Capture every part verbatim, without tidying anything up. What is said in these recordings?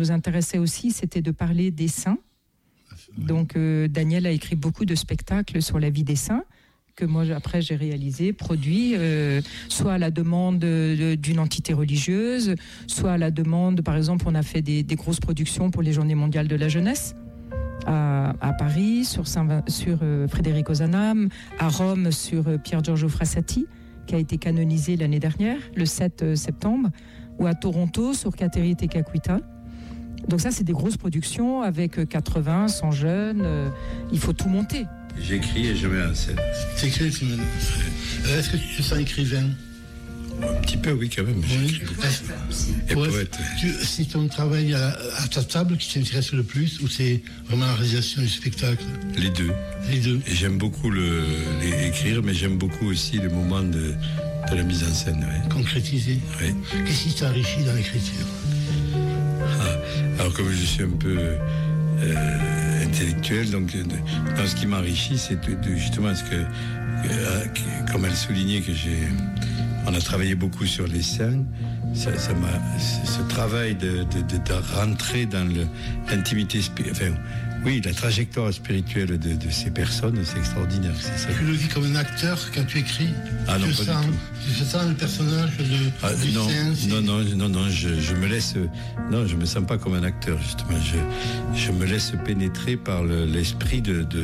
nous intéressait aussi, c'était de parler des saints. Donc, euh, Daniel a écrit beaucoup de spectacles sur la vie des saints, que moi, après, j'ai réalisé, produit, euh, soit à la demande de, d'une entité religieuse, soit à la demande, par exemple, on a fait des, des grosses productions pour les Journées mondiales de la jeunesse, à, à Paris, sur, Saint, sur euh, Frédéric Ozanam, à Rome, sur euh, Pier Giorgio Frassati, qui a été canonisé l'année dernière, le sept septembre, ou à Toronto, sur Kateri Tekakwitha. Donc ça, c'est des grosses productions avec quatre-vingts, cent jeunes. Euh, il faut tout monter. J'écris et je mets en scène. T'écris, tu me... euh, Est-ce que tu te sens écrivain? Un petit peu, oui, quand même. Oui. Et ouais, poète. Tu, c'est ton travail à, à ta table qui t'intéresse le plus ou c'est vraiment la réalisation du spectacle? Les deux. Les deux. Et j'aime beaucoup le, les, écrire, mais j'aime beaucoup aussi le moment de, de la mise en scène. Ouais. Concrétiser. Oui. Qu'est-ce qui t'a enrichi dans l'écriture? Ah, alors comme je suis un peu euh, intellectuel, donc dans ce qui m'enrichit, c'est de, de, justement ce que, euh, comme elle soulignait que j'ai, on a travaillé beaucoup sur les scènes. Ça, ça m'a, ce travail de, de, de, de rentrer dans le, l'intimité, enfin, oui, la trajectoire spirituelle de, de ces personnes, c'est extraordinaire. C'est ça. Tu le vis comme un acteur quand tu écris? Ah non, tu pas sens, du tout. Tu sens le personnage de, ah, du non, saint, non, non, non, non, je, je me laisse, non, je me sens pas comme un acteur justement. Je, je me laisse pénétrer par le, l'esprit de, de,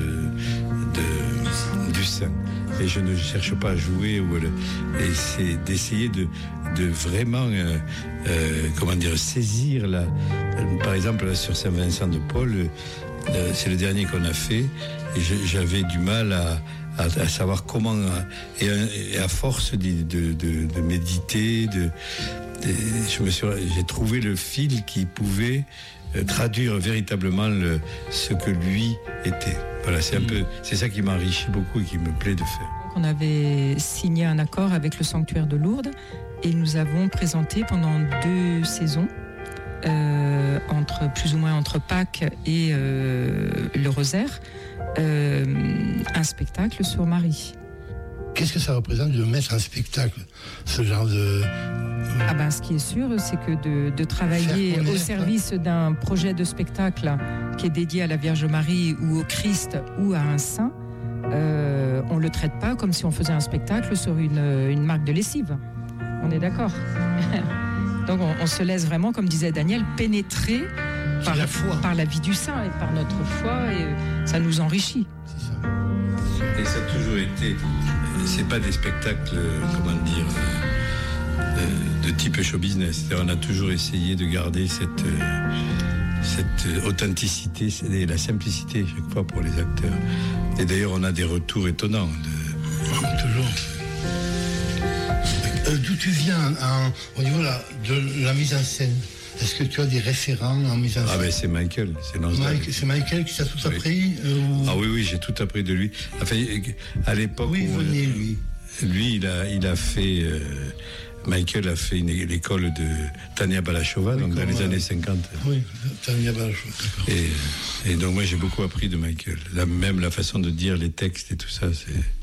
de, du saint. Et je ne cherche pas à jouer ou le, et c'est d'essayer de, de vraiment, euh, euh, comment dire, saisir la, par exemple là, sur Saint-Vincent de Paul. Euh, c'est le dernier qu'on a fait et je, j'avais du mal à, à, à savoir comment et, et à force de, de, de, de méditer de, de, je me suis, j'ai trouvé le fil qui pouvait euh, traduire véritablement le, ce que lui était. Voilà, c'est un peu, c'est ça qui m'enrichit beaucoup et qui me plaît de faire. On avait signé un accord avec le sanctuaire de Lourdes et nous avons présenté pendant deux saisons Euh, entre plus ou moins entre Pâques et euh, le Rosaire, euh, un spectacle sur Marie. Qu'est-ce que ça représente de mettre un spectacle, ce genre de... Ah ben, ce qui est sûr, c'est que de, de travailler au service d'un projet de spectacle qui est dédié à la Vierge Marie ou au Christ ou à un saint, euh, on ne le traite pas comme si on faisait un spectacle sur une, une marque de lessive. On est d'accord? Donc on, on se laisse vraiment, comme disait Daniel, pénétrer par la foi, par la vie du saint et par notre foi, et ça nous enrichit. C'est ça. Et ça a toujours été, c'est pas des spectacles, comment dire, de, de type show business. C'est-à-dire, on a toujours essayé de garder cette, cette authenticité et la simplicité chaque fois pour les acteurs. Et d'ailleurs, on a des retours étonnants. De... Toujours. Euh, d'où tu viens en, au niveau de la, de la mise en scène? Est-ce que tu as des référents en mise en scène? Ah ben c'est Michael, c'est Mike, c'est Michael qui t'a tout oui. appris euh, ou... Ah oui, oui, j'ai tout appris de lui. Enfin, à l'époque oui, où... venez, lui. Lui, il a, il a fait... Euh, Michael a fait une, l'école de Tania Balachova, oui, donc dans les euh, années cinquante. Oui, Tania Balachova, d'accord. Et, et donc moi, j'ai beaucoup appris de Michael. La, même la façon de dire les textes et tout ça, c'est...